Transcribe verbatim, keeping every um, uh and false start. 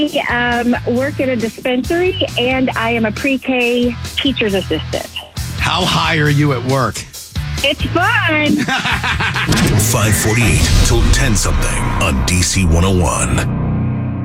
um, work at a dispensary, and I am a pre-K teacher's assistant. How high are you at work? It's fun. five forty-eight till ten something on D C one oh one.